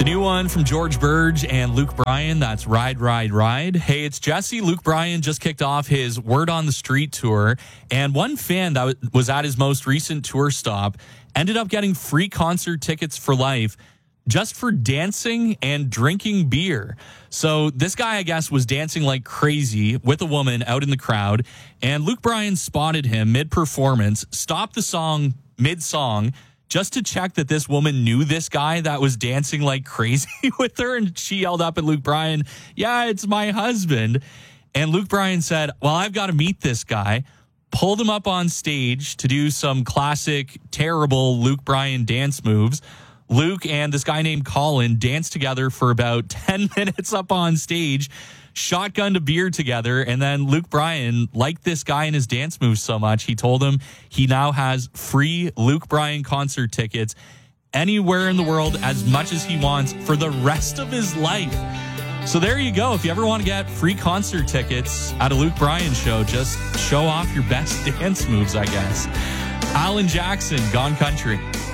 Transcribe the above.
new one from George Burge and Luke Bryan, that's Ride, Ride, Ride. Hey, it's Jesse. Luke Bryan just kicked off his Word on the Street tour, and one fan that was at his most recent tour stop ended up getting free concert tickets for life just for dancing and drinking beer. So this guy, I guess, was dancing like crazy with a woman out in the crowd, and Luke Bryan spotted him mid-performance, stopped the song mid-song, just to check that this woman knew this guy that was dancing like crazy with her. And she yelled up at Luke Bryan, "Yeah, it's my husband." And Luke Bryan said, "Well, I've got to meet this guy." Pulled him up on stage to do some classic, terrible Luke Bryan dance moves. Luke and this guy named Colin danced together for about 10 minutes up on stage, shotgunned a beer together, and then Luke Bryan liked this guy and his dance moves so much, he told him he now has free Luke Bryan concert tickets anywhere in the world as much as he wants for the rest of his life. So there you go. If you ever want to get free concert tickets at a Luke Bryan show, just show off your best dance moves, I guess. Alan Jackson, Gone Country.